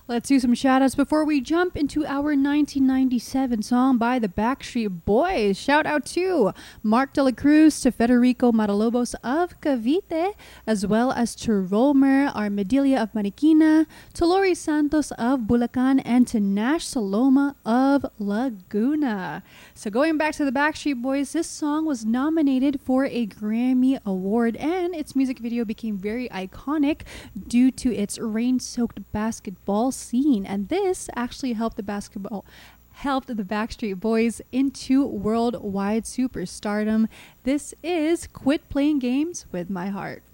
Let's do some shout outs before we jump into our 1997 song by the Backstreet Boys. Shout out to Mark De La Cruz, to Federico Matalobos of Cavite, as well as to Romer Armadilla of Marikina, to Lori Santos of Bulacan, and to Nash Saloma of Laguna. So going back to the Backstreet Boys, this song was nominated for a Grammy Award, and its music video became very iconic due to its rain-soaked basketball scene. And this actually helped the Backstreet Boys into worldwide superstardom. This is Quit Playing Games with My Heart.